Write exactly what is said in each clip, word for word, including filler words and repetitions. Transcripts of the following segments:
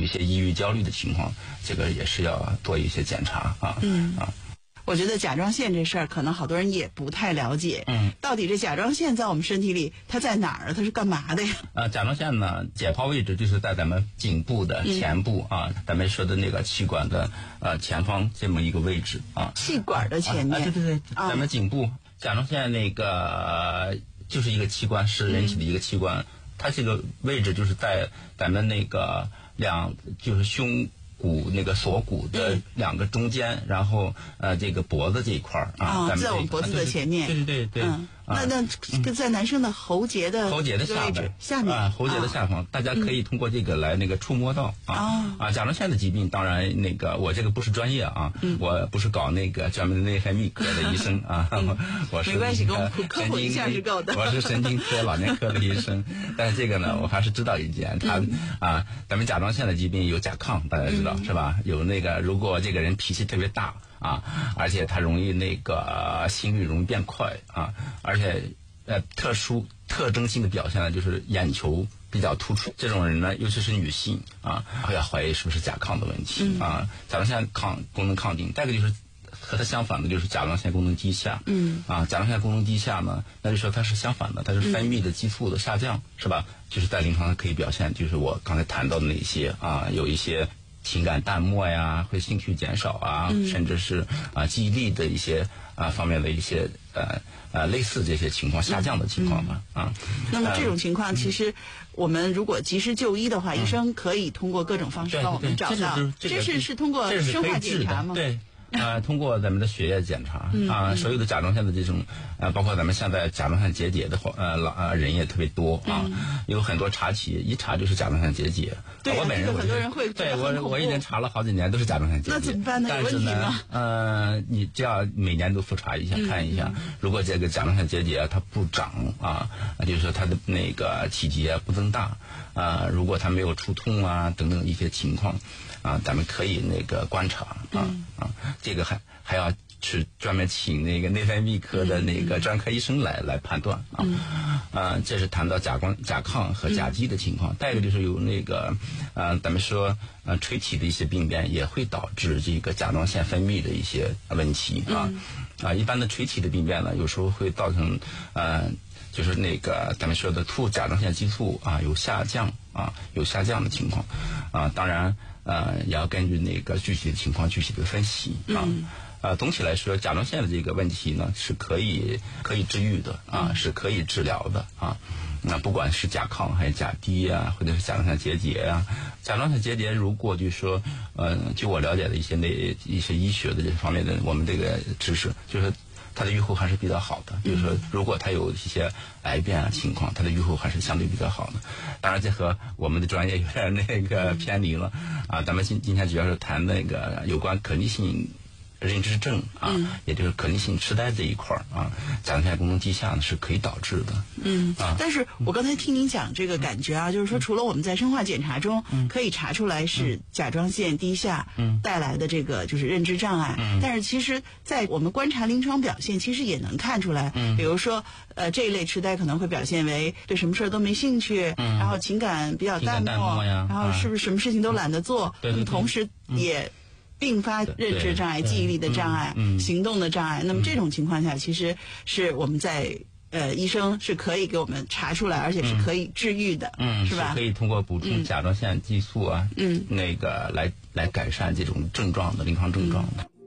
一些抑郁焦虑的情况，这个也是要做一些检查啊。 嗯啊。 我觉得甲状腺这事儿，可能好多人也不太了解。 嗯， 到底这甲状腺在我们身体里，它在哪儿？它是干嘛的呀？ 呃，甲状腺呢，解剖位置就是在咱们颈部的前部、嗯、啊，咱们说的那个气管的呃前方这么一个位置啊。 气管的前面。 啊，对对对， 啊、 咱们颈部甲状腺那个就是一个器官，是人体的一个器官，嗯、它这个位置就是在咱们那个两就是胸骨那个锁骨的两个中间，嗯、然后呃这个脖子这一块啊， 哦，在我们脖子的前面。 对对对对。 嗯，那那在男生的喉结的喉结的下边下面啊，喉结的下方，大家可以通过这个来那个触摸到啊啊。甲状腺的疾病，当然那个我这个不是专业啊，我不是搞那个专门的内分泌科的医生啊，我是没关系，跟我科普一下是够的。 我是神经科老年科的医生，但是这个呢，我还是知道一点，他啊，咱们甲状腺的疾病有甲亢，大家知道是吧？有那个如果这个人脾气特别大。啊，而且他容易那个心率容易变快啊，而且呃特殊特征性的表现呢，就是眼球比较突出。这种人呢，尤其是女性啊，会要怀疑是不是甲亢的问题、嗯、啊。甲状腺亢功能亢进，再一个就是和它相反的就是甲状腺功能低下。嗯啊，甲状腺功能低下呢，那就说它是相反的，它是分泌的激素的下降，嗯、是吧？就是在临床上可以表现，就是我刚才谈到的那些啊，有一些。情感淡漠呀，会兴趣减少啊，嗯、甚至是啊记忆力的一些啊方面的一些呃呃类似这些情况下降的情况吧、嗯、啊。 那么这种情况，其实我们如果及时就医的话，嗯、医生可以通过各种方式帮我们找到。 这是是是通过生化检查吗？ 对。啊、呃，通过咱们的血液检查啊、 嗯呃，所有的甲状腺的这种呃，包括咱们现在甲状腺结节的话，呃老呃人也特别多啊，嗯、有很多查体一查就是甲状腺结节。 对、啊， 我本人我很多人会对我我已经查了好几年都是甲状腺结节。 那怎么办呢？ 但是呢，呃，你这样每年都复查一下、嗯、看一下，如果这个甲状腺结节它不长啊，就是说它的那个体积不增大啊，如果它没有出痛啊等等一些情况。啊，咱们可以那个观察啊、嗯、啊，这个还还要去专门请那个内分泌科的那个专科医生来、嗯、来判断啊。嗯、啊，这是谈到甲光甲亢和甲基的情况。嗯、再一个就是有那个呃，咱们说呃垂体的一些病变也会导致这个甲状腺分泌的一些问题啊、嗯、啊，一般的垂体的病变呢，有时候会造成呃。就是那个咱们说的促甲状腺激素啊有下降啊有下降的情况啊，当然呃也要根据那个具体的情况具体的分析啊。嗯呃，总体来说，甲状腺的这个问题呢是可以可以治愈的啊，是可以治疗的啊。那不管是甲亢还是甲低啊，或者是甲状腺结节啊，甲状腺结节如果就是说，呃，据我了解的一些那一些医学的这方面的我们这个知识，就是它的预后还是比较好的。比如说，如果它有一些癌变啊情况，它的预后还是相对比较好的。当然，这和我们的专业有点那个偏离了啊。咱们今今天主要是谈那个有关可逆性认知症啊，嗯、也就是可逆性痴呆这一块啊，甲状腺功能低下呢是可以导致的。 嗯啊，但是我刚才听您讲这个感觉啊，嗯、就是说除了我们在生化检查中可以查出来是甲状腺低下带来的这个就是认知障碍，嗯、但是其实在我们观察临床表现，其实也能看出来，嗯、比如说呃这一类痴呆可能会表现为对什么事儿都没兴趣，嗯、然后情感比较淡漠， 淡漠呀， 然后是不是什么事情都懒得做， 对对对， 同时也。并发认知障碍、记忆力的障碍、嗯嗯、行动的障碍。那么这种情况下，其实是我们在呃医生是可以给我们查出来，而且是可以治愈的， 嗯， 是吧？ 是可以通过补充甲状腺激素啊， 嗯， 那个来来改善这种症状的临床症状的。嗯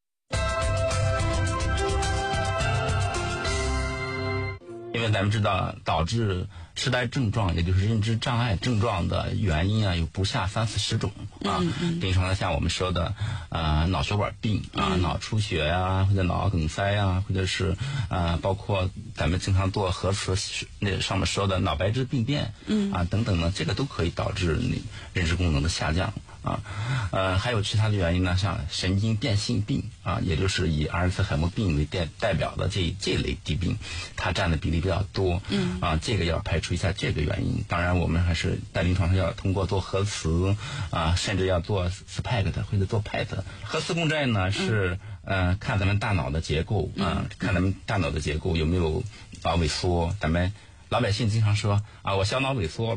因为咱们知道，导致痴呆症状，也就是认知障碍症状的原因啊，有不下三四十种啊。 嗯嗯、 临床上像我们说的，呃，脑血管病啊，嗯、脑出血呀、啊，或者脑梗塞呀、啊，或者是呃，包括咱们经常做核磁那上面说的脑白质病变，嗯啊等等呢，这个都可以导致你认知功能的下降。啊，呃，还有其他的原因呢，像神经变性病啊，也就是以阿尔茨海默病为代代表的这这类疾病，它占的比例比较多。嗯，啊，这个要排除一下这个原因。当然，我们还是在临床上要通过做核磁啊，甚至要做 S P E C T 或者做 P E T。核磁共振呢是呃看咱们大脑的结构啊，看咱们大脑的结构有没有啊萎缩。咱们老百姓经常说啊，我小脑萎缩了。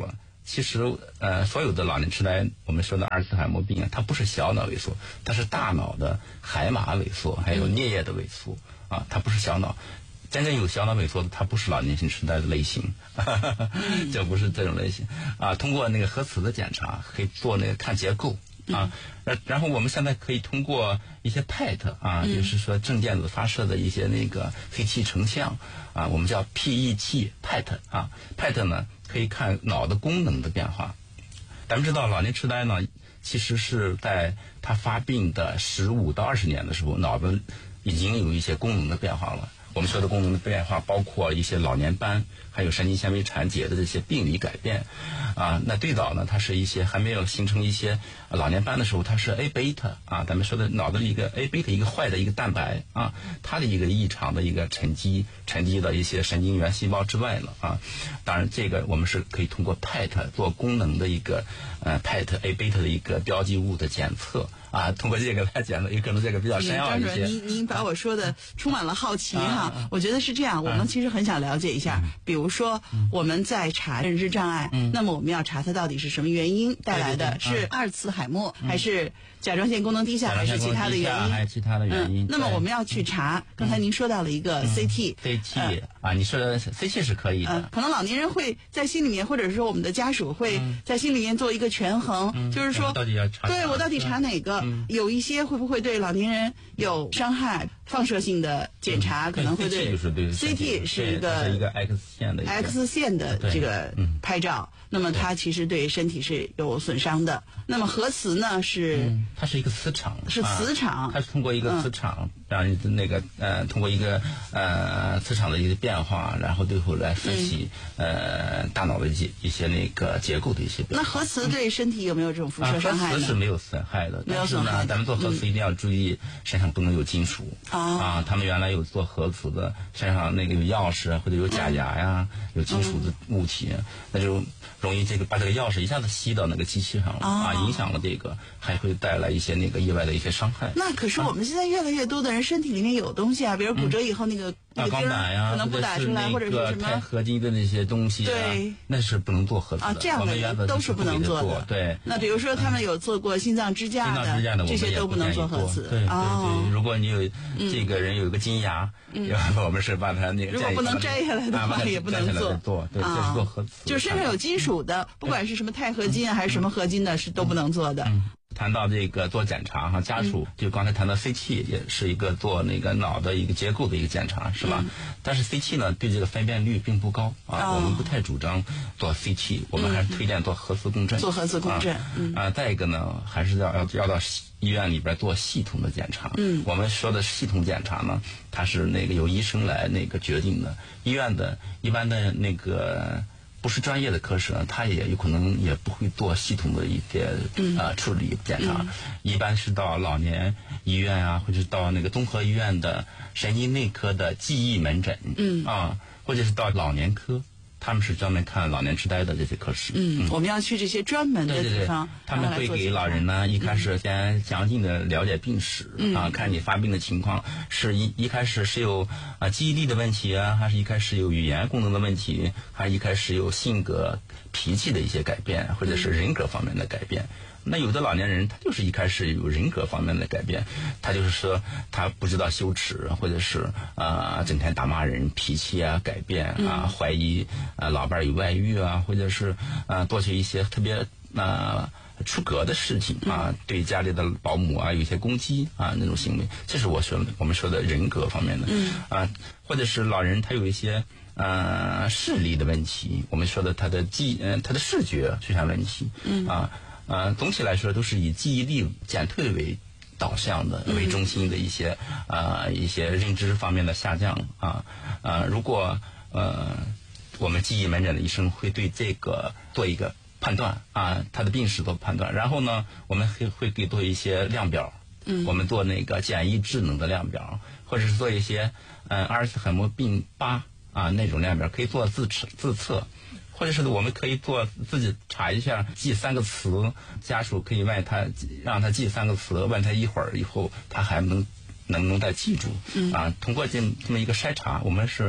其实呃，所有的老年痴呆，我们说的阿尔茨海默病啊，它不是小脑萎缩，它是大脑的海马萎缩，还有颞叶的萎缩啊，它不是小脑。真正有小脑萎缩的，它不是老年性痴呆的类型，就不是这种类型啊。通过那个核磁的检查，可以做那个看结构啊。然然后我们现在可以通过一些 P E T 啊，就是说正电子发射的一些那个 C T 成像啊，我们叫 P E T P E T 啊 ，P E T 呢可以看脑的功能的变化。咱们知道老年痴呆呢，其实是在它发病的十五到二十年的时候，脑子已经有一些功能的变化了。我们说的功能的变化包括一些老年斑，还有神经纤维缠结的这些病理改变啊。那最早呢，它是一些还没有形成一些老年斑的时候，它是 A 贝塔啊，咱们说的脑子里一个 A 贝塔一个坏的一个蛋白啊，它的一个异常的一个沉积沉积的一些神经元细胞之外了啊。当然，这个我们是可以通过 P E T 做功能的一个呃 P E T A 贝塔的一个标记物的检测。啊，通过这个来讲呢，也可能这个比较深奥一些。 张主任，您您把我说的充满了好奇哈。啊啊、我觉得是这样，我们其实很想了解一下，嗯、比如说我们在查认知障碍，嗯、那么我们要查它到底是什么原因带来的，对对对是阿尔茨海默、嗯、还是甲状腺功能低下，还是其他的原因？ 还是其他的原因？ 嗯、那么我们要去查，刚才您说到了一个 C T，C T、嗯、啊，你说的 C T 是可以的、 嗯。可能老年人会在心里面，或者说我们的家属会在心里面做一个权衡， 嗯、 就是说， 到底要查对我到底查哪个？嗯、有一些会不会对老年人有伤害？放射性的检查可能会对 C T 是一个一个 X 线的 X 线的这个拍照，那么它其实对身体是有损伤的。那么核磁呢是它是一个磁场， 是磁场， 它是通过一个磁场让那个呃通过一个呃磁场的一个变化，然后最后来分析呃大脑的一些一些那个结构的一些变化。 那核磁对身体有没有这种辐射伤害呢？ 核磁是没有损害的， 没有损害。 咱们做核磁一定要注意身上不能有金属。啊，他们原来有做核磁的，身上那个有钥匙或者有假牙呀，嗯、有金属的物体，嗯、那就容易这个把这个钥匙一下子吸到那个机器上了、哦、啊，影响了这个，还会带来一些那个意外的一些伤害。 那可是我们现在越来越多的人身体里面有东西啊，比如骨折以后那个、嗯、那个钢板呀， 可能不打出来，或者是什么钛合金的那些东西、啊， 对， 那是不能做核磁的啊，这样的都是不能做的。 对， 那比如说他们有做过心脏支架的， 心脏支架的这些都不能做核磁。 对对对， 哦、 如果你有这个人有一个金牙，嗯、我们是把它那个如果不能摘下来的话，也不能做。 做对，这是做核磁。 就身上有金属的，不管是什么钛合金啊，还是什么合金的，是都不能做的。 嗯谈到这个做检查哈，家属就刚才谈到 C T 也是一个做那个脑的一个结构的一个检查，是吧？嗯、但是 C T 呢对这个分辨率并不高啊，哦、我们不太主张做 C T， 我们还是推荐做核磁共振。 做核磁共振， 啊， 嗯、 啊再一个呢，还是要要要到医院里边做系统的检查。 嗯， 我们说的系统检查呢，它是那个由医生来那个决定的，医院的一般的那个。不是专业的科室呢，他也有可能也不会做系统的一些、嗯、呃处理检查，嗯、一般是到老年医院啊，或者是到那个综合医院的神经内科的记忆门诊， 嗯啊，或者是到老年科。他们是专门看老年痴呆的这些科室。 嗯，嗯我们要去这些专门的地方。 对对对，他们会给老人呢，一开始先详尽的了解病史、嗯、啊，看你发病的情况，是一一开始是有啊记忆力的问题啊，还是一开始有语言功能的问题，还是一开始有性格脾气的一些改变，或者是人格方面的改变。那有的老年人他就是一开始有人格方面的改变，他就是说他不知道羞耻，或者是啊、呃、整天打骂人，脾气啊改变啊，嗯、怀疑啊、呃、老伴有外遇啊，或者是啊、呃、做起一些特别啊、呃、出格的事情啊，对家里的保姆啊有一些攻击啊那种行为，这是我说我们说的人格方面的。 嗯啊，或者是老人他有一些呃视力的问题，我们说的他的记呃他的视觉出现问题。 嗯啊。呃，总体来说都是以记忆力减退为导向的、为中心的一些啊、呃、一些认知方面的下降啊呃，如果呃我们记忆门诊的医生会对这个做一个判断啊，他的病史做判断，然后呢，我们会会给做一些量表， 嗯， 我们做那个简易智能的量表，或者是做一些嗯阿尔茨海默病八啊那种量表，可以做自测自测。或者是我们可以做自己查一下，记三个词，家属可以问他，让他记三个词，问他一会儿以后，他还能能不能再记住？ 嗯、 啊，通过这这么一个筛查，我们是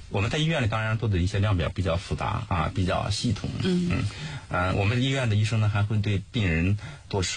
我们在医院里当然做的一些量表比较复杂啊，比较系统。嗯嗯，呃，我们医院的医生呢还会对病人做